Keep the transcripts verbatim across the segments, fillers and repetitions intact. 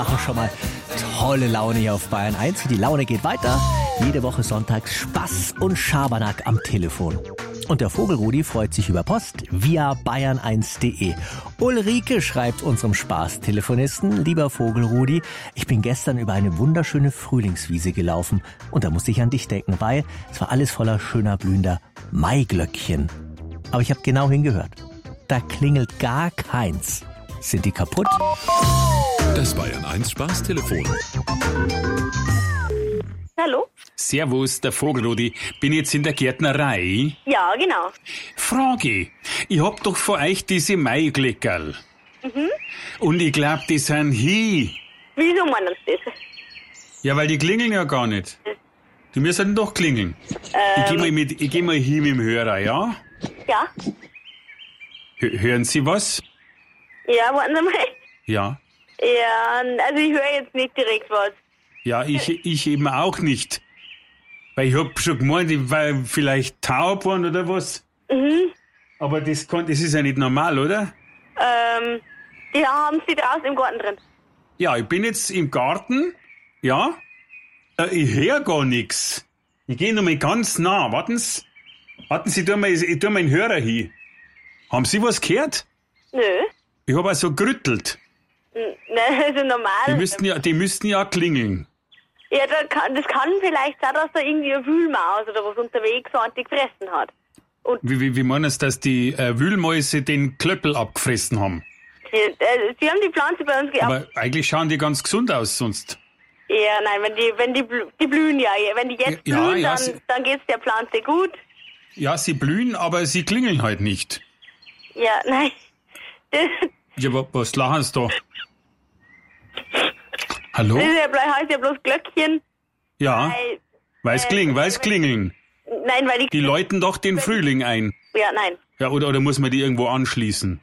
Ach, schon mal tolle Laune hier auf Bayern eins. Die Laune geht weiter. Jede Woche sonntags Spaß und Schabernack am Telefon. Und der Vogelrudi freut sich über Post via bayern eins punkt de. Ulrike schreibt unserem Spaßtelefonisten: Lieber Vogelrudi, ich bin gestern über eine wunderschöne Frühlingswiese gelaufen. Und da musste ich an dich denken, weil es war alles voller schöner blühender Maiglöckchen. Aber ich habe genau hingehört. Da klingelt gar keins. Sind die kaputt? Das Bayern eins Spaßtelefon. Hallo? Servus, der Vogelrudi. Bin jetzt in der Gärtnerei? Ja, genau. Frage, ich hab doch von euch diese Maiglöckerl. Mhm. Und ich glaub, die sind hier. Wieso meinen Sie das? Ja, weil die klingeln ja gar nicht. Die müssen doch klingeln. Ähm. Ich geh mal mit, ich geh mal hin mit dem Hörer, ja? Ja? H- hören Sie was? Ja, warten Sie mal. Ja. Ja, also ich höre jetzt nicht direkt was. Ja, ich, ich eben auch nicht. Weil ich hab schon gemeint, ich war vielleicht taub worden oder was. Mhm. Aber das, kann, das ist ja nicht normal, oder? Ähm, die haben Sie draußen im Garten drin. Ja, ich bin jetzt im Garten. Ja. Äh, ich höre gar nichts. Ich gehe noch mal ganz nah. Warten Sie. Warten Sie, ich tu mal, ich tu mal einen Hörer hin. Haben Sie was gehört? Nö. Ich hab auch so gerüttelt. N- Ne, also normal. Die müssten ja, die müssten ja klingeln. Ja, da kann, das kann vielleicht sein, dass da irgendwie eine Wühlmaus oder was unterwegs war und die gefressen hat. Und Wie, wie, wie meinen Sie, dass die äh, Wühlmäuse den Klöppel abgefressen haben? die, äh, sie haben die Pflanze bei uns gehabt. Aber eigentlich schauen die ganz gesund aus sonst. Ja, nein, wenn die, wenn die, blü- die blühen ja. Wenn die jetzt Ja, blühen, ja, dann, sie- dann geht's der Pflanze gut. Ja, sie blühen, aber sie klingeln halt nicht. Ja, nein. Ja, wa- was lachen Sie da? Hallo? Das ist ja, bloß- heißt ja bloß Glöckchen. Ja, Weil, weiß äh, klingeln, weiß klingeln. nein, weil die... Die läuten doch den Frühling ein. Ja, nein. Ja, oder, oder muss man die irgendwo anschließen?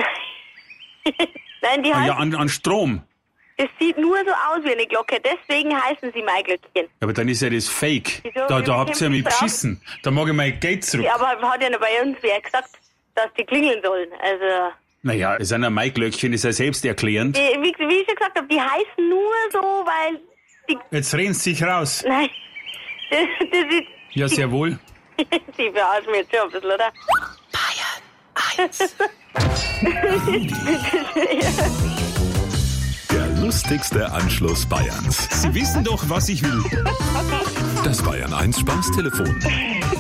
Nein, die Ah, heißen, ja, an, an Strom. das sieht nur so aus wie eine Glocke, deswegen heißen sie Maiglöckchen. Ja, aber dann ist ja das Fake. Wieso? Da, da Wie habt ihr ja mich kämpft ihr beschissen. Da mag ich mein Geld zurück. Ja, aber hat ja noch bei uns wer gesagt, dass die klingeln sollen. Also, Naja, es sind ja Maiglöckchen, ist ja selbsterklärend. die, wie, wie ich schon gesagt habe, die heißen nur so, weil die... Jetzt reden Sie sich raus. Nein, das, das ist... Ja, sehr wohl. Sie verarschen mich jetzt schon ein bisschen, oder? Der lustigste Anschluss Bayerns. Sie wissen doch, was ich will. Das Bayern eins Spaßtelefon.